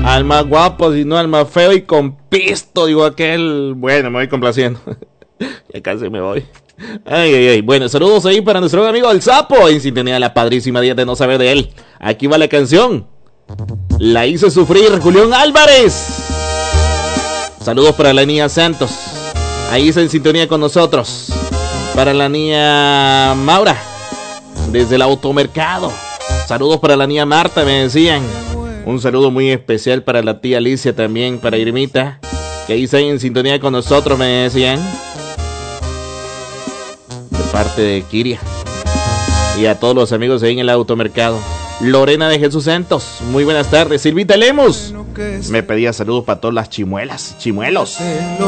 Al más guapo, sino al más feo y con pisto, digo aquel. Bueno, me voy complaciendo. Ya casi me voy. Ay. Bueno, saludos ahí para nuestro amigo El Sapo, en sintonía de la padrísima Día de No Saber de Él. Aquí va la canción. La hizo sufrir Julián Álvarez. Saludos para la niña Santos. Ahí está en sintonía con nosotros. Para la niña Maura, desde el automercado. Saludos para la niña Marta, me decían. Un saludo muy especial para la tía Alicia también, para Irmita, que ahí está en sintonía con nosotros, me decían. De parte de Kiria. Y a todos los amigos ahí en el automercado. Lorena de Jesús Santos, muy buenas tardes. Silvita Lemos me pedía saludos para todas las chimuelos.